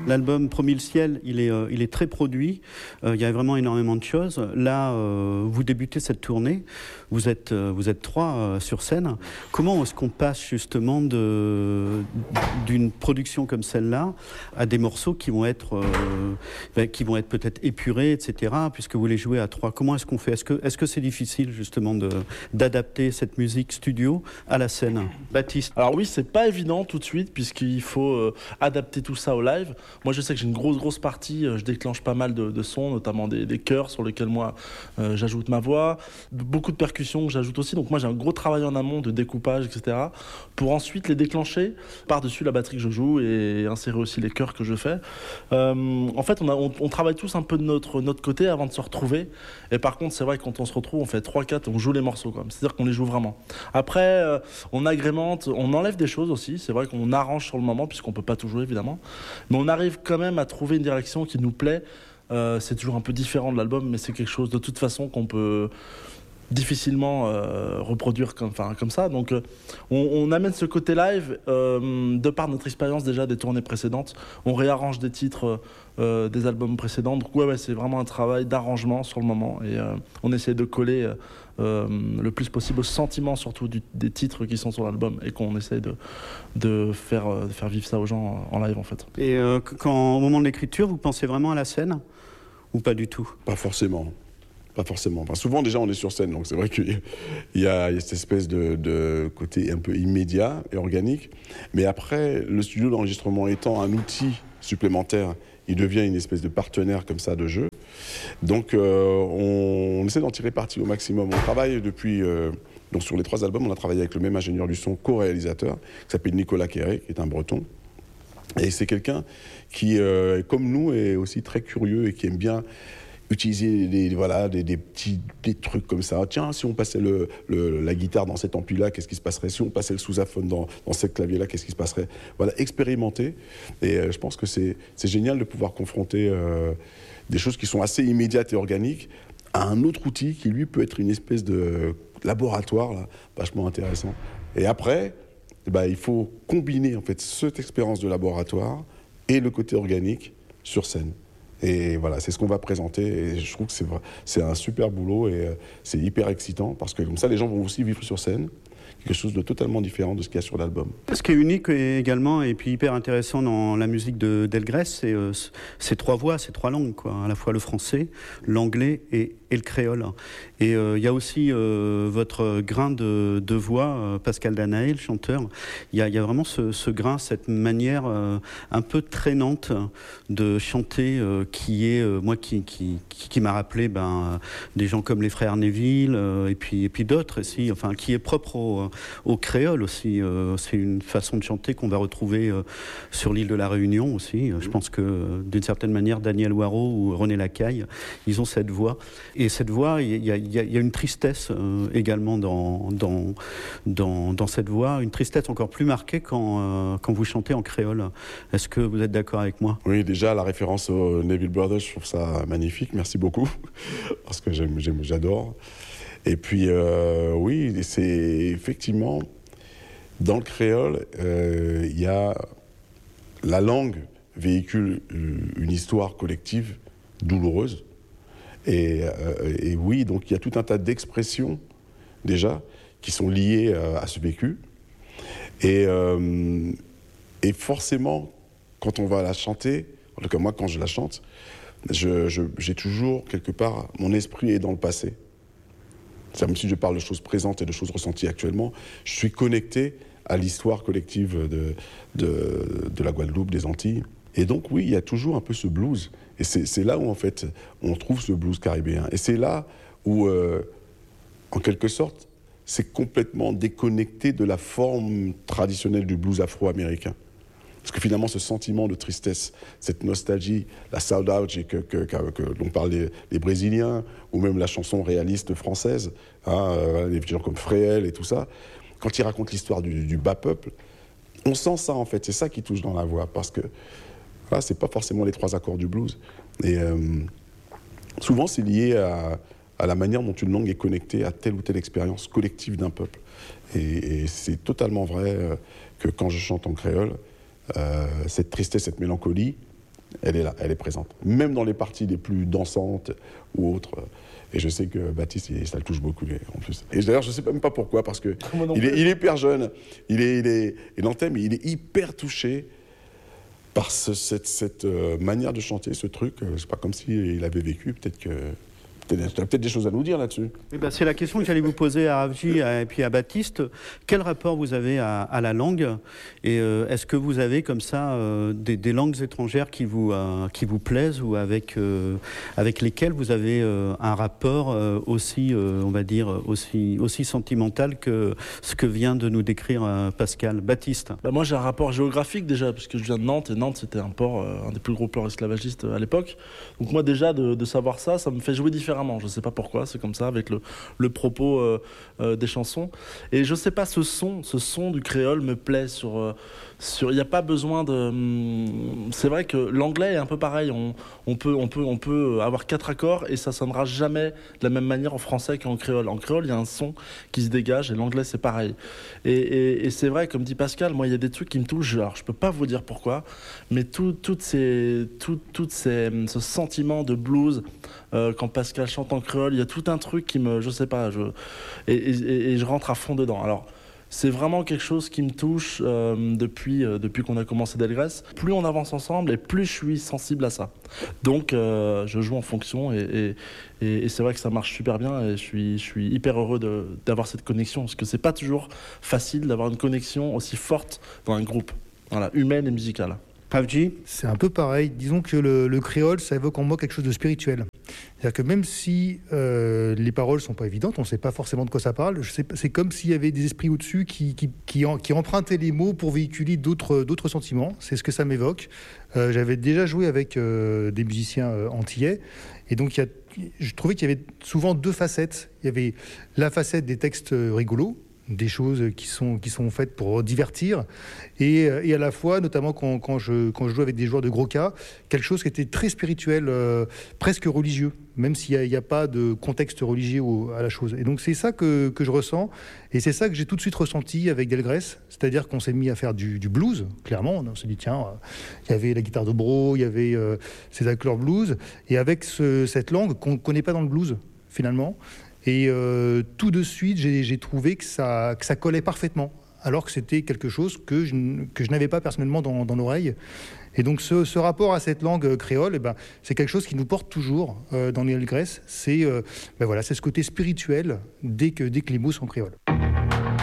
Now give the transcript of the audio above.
L'album Promis le ciel, il est très produit. Il y a vraiment énormément de choses. Là, vous débutez cette tournée. Vous êtes 3 sur scène. Comment est-ce qu'on passe justement d'une production comme celle-là à des morceaux qui vont être peut-être épurés, etc., puisque vous les jouez à 3? Comment est-ce qu'on fait? Est-ce que c'est difficile justement d'adapter cette musique studio à la scène? Baptiste? Alors oui, c'est pas évident tout de suite, puisqu'il faut adapter tout ça au live. Moi, je sais que j'ai une grosse partie, je déclenche pas mal de sons, notamment des chœurs sur lesquels moi j'ajoute ma voix, beaucoup de percussions que j'ajoute aussi. Donc moi, j'ai un gros travail en amont de découpage, etc., pour ensuite les déclencher par-dessus la batterie que je joue et insérer aussi les chœurs que je fais. En fait, on travaille tous un peu de notre côté avant de se retrouver. Et par contre, c'est vrai que quand on se retrouve, on fait 3-4, on joue les morceaux, quoi. C'est-à-dire qu'on les joue vraiment. Après, on agrémente, on enlève des choses aussi. C'est vrai qu'on arrange sur le moment, puisqu'on peut pas tout jouer, évidemment. Mais on arrive quand même à trouver une direction qui nous plaît. C'est toujours un peu différent de l'album, mais c'est quelque chose de toute façon qu'on peut difficilement reproduire comme ça. Donc on amène ce côté live de par notre expérience déjà des tournées précédentes. On réarrange des titres des albums précédents. Donc ouais, c'est vraiment un travail d'arrangement sur le moment. Et on essaie de coller le plus possible au sentiment surtout des titres qui sont sur l'album, et qu'on essaie de faire vivre ça aux gens en live en fait. Et au moment de l'écriture, vous pensez vraiment à la scène ou pas du tout? Pas forcément. Pas forcément. Enfin, souvent, déjà, on est sur scène, donc c'est vrai qu'il y a cette espèce de côté un peu immédiat et organique. Mais après, le studio d'enregistrement étant un outil supplémentaire, il devient une espèce de partenaire comme ça de jeu. Donc, on essaie d'en tirer parti au maximum. On travaille depuis... donc, sur les 3 albums, on a travaillé avec le même ingénieur du son, co-réalisateur, qui s'appelle Nicolas Quéré, qui est un Breton. Et c'est quelqu'un qui, comme nous, est aussi très curieux et qui aime bien utiliser des trucs comme ça. Tiens, si on passait la guitare dans cet ampli-là, qu'est-ce qui se passerait? Si on passait le sous-aphone dans ce clavier-là, qu'est-ce qui se passerait? Voilà, expérimenter. Et je pense que c'est génial de pouvoir confronter des choses qui sont assez immédiates et organiques à un autre outil qui, lui, peut être une espèce de laboratoire, là, vachement intéressant. Et après, il faut combiner, en fait, cette expérience de laboratoire et le côté organique sur scène. Et voilà, c'est ce qu'on va présenter, et je trouve que c'est un super boulot, et c'est hyper excitant, parce que comme ça, les gens vont aussi vivre sur scène quelque chose de totalement différent de ce qu'il y a sur l'album. Ce qui est unique également, et puis hyper intéressant dans la musique d'Elgrès, c'est ces 3 voix, ces 3 langues, quoi. À la fois le français, l'anglais et le créole. Et il y a aussi votre grain de voix, Pascal Danaé, le chanteur. Il y a vraiment ce grain, cette manière un peu traînante de chanter qui m'a rappelé des gens comme les frères Neville et puis d'autres aussi, enfin qui est propre au créole aussi. C'est une façon de chanter qu'on va retrouver sur l'île de la Réunion aussi. Je pense que d'une certaine manière, Daniel Waro ou René Lacaille, ils ont cette voix. Et cette voix, il y a une tristesse également dans cette voix, une tristesse encore plus marquée quand vous chantez en créole. Est-ce que vous êtes d'accord avec moi? Oui, déjà la référence aux Neville Brothers, je trouve ça magnifique, merci beaucoup, parce que j'adore. Et puis oui, c'est effectivement, dans le créole, il y a la langue véhicule une histoire collective douloureuse. Et oui, donc il y a tout un tas d'expressions, déjà, qui sont liées à ce vécu. Et forcément, quand on va la chanter, en tout cas moi, quand je la chante, j'ai toujours, quelque part, mon esprit est dans le passé. C'est même si je parle de choses présentes et de choses ressenties actuellement, je suis connecté à l'histoire collective de la Guadeloupe, des Antilles. Et donc, oui, il y a toujours un peu ce blues. Et c'est là où, en fait, on trouve ce blues caribéen. Et c'est là où, en quelque sorte, c'est complètement déconnecté de la forme traditionnelle du blues afro-américain. Parce que finalement, ce sentiment de tristesse, cette nostalgie, la saudade dont parlent les Brésiliens, ou même la chanson réaliste française, des gens comme Fréhel et tout ça, quand ils racontent l'histoire du bas peuple, on sent ça, en fait. C'est ça qui touche dans la voix, parce que voilà, c'est pas forcément les 3 accords du blues. Et souvent, c'est lié à la manière dont une langue est connectée à telle ou telle expérience collective d'un peuple. Et c'est totalement vrai que quand je chante en créole, cette tristesse, cette mélancolie, Elle est là, elle est présente. Même dans les parties les plus dansantes ou autres. Et je sais que Baptiste, ça le touche beaucoup en plus. Et d'ailleurs, je ne sais même pas pourquoi, parce qu'il est hyper jeune. Et Nantem, il est hyper touché par cette manière de chanter, ce truc. C'est pas comme s'il avait vécu. Peut-être que... Tu as peut-être des choses à nous dire là-dessus. Eh ben, c'est la question que j'allais vous poser à Ravji et puis à Baptiste. Quel rapport vous avez à la langue? Et est-ce que vous avez comme ça des langues étrangères qui vous plaisent ou avec lesquelles vous avez un rapport aussi, on va dire, aussi sentimental que ce que vient de nous décrire Pascal? Baptiste. Moi, j'ai un rapport géographique déjà, puisque je viens de Nantes, et Nantes, c'était un port, un des plus gros ports esclavagistes à l'époque. Donc moi, déjà, de savoir ça me fait jouer différemment. Je ne sais pas pourquoi, c'est comme ça, avec le propos des chansons. Et je ne sais pas, ce son du créole me plaît il n'y a pas besoin de... C'est vrai que l'anglais est un peu pareil. On peut avoir 4 accords et ça sonnera jamais de la même manière en français qu'en créole. En créole, il y a un son qui se dégage et l'anglais, c'est pareil. Et c'est vrai, comme dit Pascal, moi, il y a des trucs qui me touchent. Alors, je ne peux pas vous dire pourquoi, mais ce sentiment de blues, quand Pascal chante en créole, il y a tout un truc qui me... Je sais pas, et je rentre à fond dedans. Alors, c'est vraiment quelque chose qui me touche depuis qu'on a commencé Delgrès. Plus on avance ensemble et plus je suis sensible à ça. Donc je joue en fonction et c'est vrai que ça marche super bien et je suis hyper heureux d'avoir cette connexion parce que c'est pas toujours facile d'avoir une connexion aussi forte dans un groupe, voilà, humaine et musicale. Ravji? C'est un peu pareil. Disons que le créole, ça évoque en moi quelque chose de spirituel. C'est-à-dire que même si les paroles sont pas évidentes, on ne sait pas forcément de quoi ça parle, c'est comme s'il y avait des esprits au-dessus qui empruntaient les mots pour véhiculer d'autres sentiments. C'est ce que ça m'évoque. J'avais déjà joué avec des musiciens antillais, et donc je trouvais qu'il y avait souvent 2 facettes. Il y avait la facette des textes rigolos, des choses qui sont faites pour divertir et à la fois, notamment quand je joue avec des joueurs de gros cas, quelque chose qui était très spirituel, presque religieux, même s'il n'y a pas de contexte religieux à la chose. Et donc c'est ça que je ressens et c'est ça que j'ai tout de suite ressenti avec Delgrès, c'est-à-dire qu'on s'est mis à faire du blues, clairement. On s'est dit tiens, il y avait la guitare dobro, il y avait ces accords blues et avec cette langue qu'on ne connaît pas dans le blues finalement. Et tout de suite, j'ai trouvé que ça collait parfaitement, alors que c'était quelque chose que je n'avais pas personnellement dans l'oreille. Et donc ce rapport à cette langue créole, c'est quelque chose qui nous porte toujours dans les Delgrès. C'est ce côté spirituel dès que les mots sont créoles.